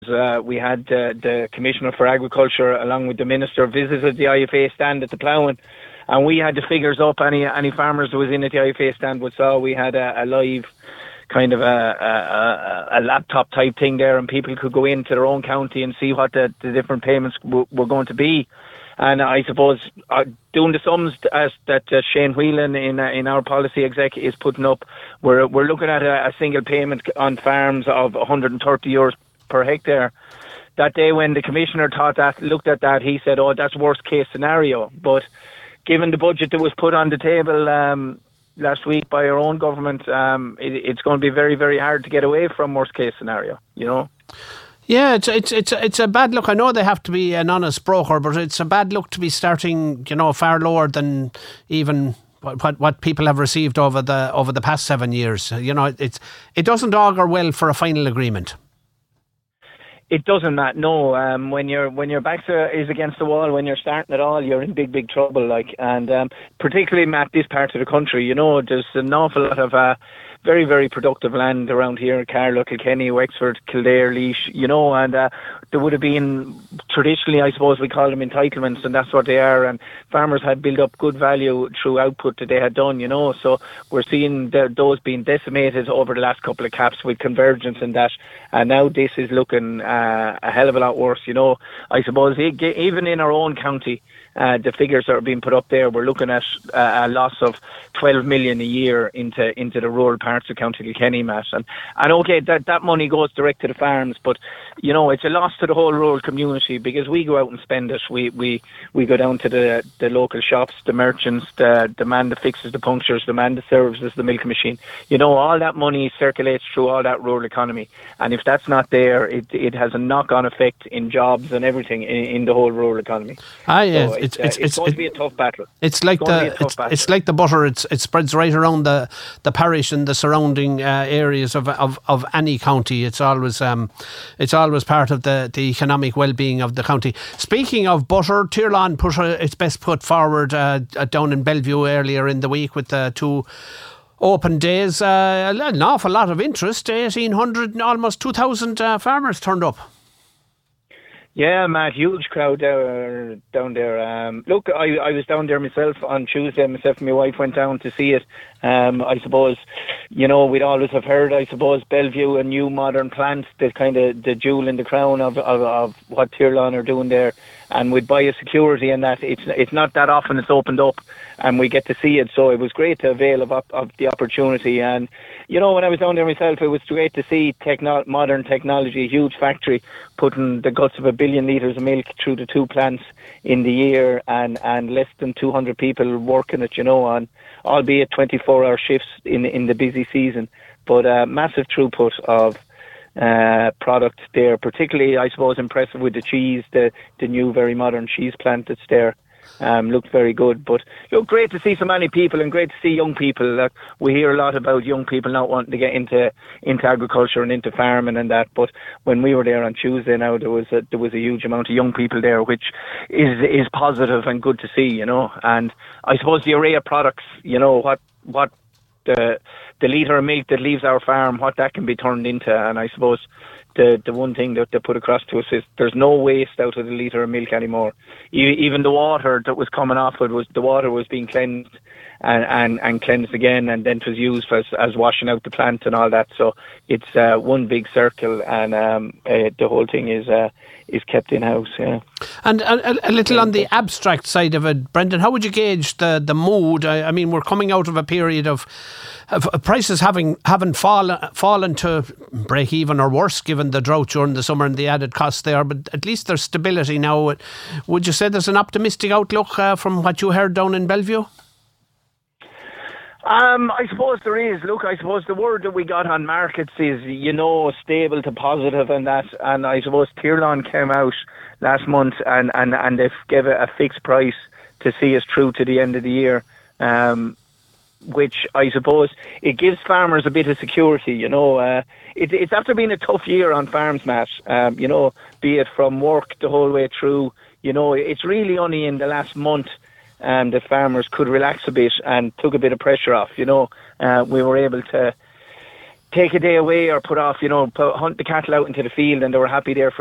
we had the Commissioner for Agriculture along with the Minister visited the IFA stand at the ploughing, and we had the figures up. Any farmers that was in at the IFA stand would saw we had a live kind of a laptop type thing there, and people could go into their own county and see what the different payments were going to be. And I suppose doing the sums that Shane Whelan in our policy exec is putting up, we're looking at a single payment on farms of €130 per hectare. That day when the Commissioner looked at that, he said, "Oh, that's worst case scenario." But given the budget that was put on the table last week by our own government, it's going to be very, very hard to get away from worst case scenario, you know. Yeah, it's a bad look. I know they have to be an honest broker, but it's a bad look to be starting, far lower than even what people have received over the past 7 years. It doesn't augur well for a final agreement. It doesn't, Matt. No, when your back is against the wall, when you're starting at all, you're in big trouble. And particularly, Matt, this part of the country, there's an awful lot of very, very productive land around here: Carlow, Kilkenny, Wexford, Kildare, Laois. And there would have been traditionally, I suppose we call them entitlements, and that's what they are. And farmers had built up good value through output that they had done. So we're seeing those being decimated over the last couple of caps with convergence and that. And now this is looking a hell of a lot worse. I suppose even in our own county, the figures that are being put up there, we're looking at a loss of 12 million a year into the rural parts of County Kilkenny, Matt. And okay, that money goes direct to the farms, but it's a loss to the whole rural community because we go out and spend it. We go down to the local shops, the merchants, the man that fixes the punctures, the man that serves the milk machine. All that money circulates through all that rural economy, and if that's not there, it has a knock-on effect in jobs and everything in the whole rural economy. Yes. It's going to be a tough battle. It's like the butter. It spreads right around the parish and the surrounding areas of any county. It's always part of the economic well-being of the county. Speaking of butter, Tirlán put its best foot forward down in Bellevue earlier in the week with the 2 open days. An awful lot of interest. 1,800, almost 2,000 farmers turned up. Yeah, Matt, huge crowd down there. Look, I was down there myself on Tuesday. Myself and my wife went down to see it. I suppose, we'd always have heard, Bellevue, a new modern plant, the kind of the jewel in the crown of what Tirlán are doing there. And with biosecurity and that, it's not that often it's opened up and we get to see it. So it was great to avail of the opportunity. And, when I was down there myself, it was great to see modern technology, a huge factory, putting the guts of 1 billion litres of milk through the 2 plants in the year and less than 200 people working it, on, albeit 24-hour shifts in the busy season. But massive throughput of product there, particularly I suppose impressive with the cheese, the new very modern cheese plant that's there. Looked very good, but great to see so many people and great to see young people. We hear a lot about young people not wanting to get into agriculture and into farming and that, but when we were there on Tuesday now there was a huge amount of young people there, which is positive and good to see, and I suppose the array of products, what the litre of milk that leaves our farm, what that can be turned into. And I suppose the one thing that they put across to us is there's no waste out of the litre of milk anymore. Even the water that was coming off it, was being cleansed and cleansed again, and then it was used as washing out the plant and all that. So it's one big circle, and the whole thing is kept in house. Yeah. And a little on the abstract side of it, Brendan, how would you gauge the mood? I mean, we're coming out of a period of prices haven't fallen to break even or worse, given the drought during the summer and the added costs there, but at least there's stability now. Would you say there's an optimistic outlook from what you heard down in Bellevue? I suppose there is. Look, I suppose the word that we got on markets is, stable to positive and that. And I suppose Tirlán came out last month and they gave a fixed price to see us through to the end of the year. Which I suppose it gives farmers a bit of security, It's after being a tough year on farms, Matt, be it from work the whole way through, it's really only in the last month the farmers could relax a bit and took a bit of pressure off, we were able to take a day away or put off, hunt the cattle out into the field, and they were happy there for